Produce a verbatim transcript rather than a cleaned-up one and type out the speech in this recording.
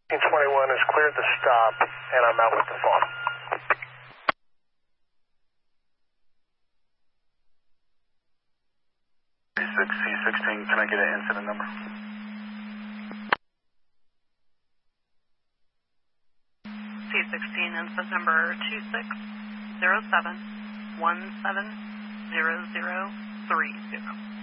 twenty-one has cleared the stop, and I'm out with the phone. six C sixteen, can I get an incident number? C sixteen, incident number two six zero seven one seven zero zero three zero.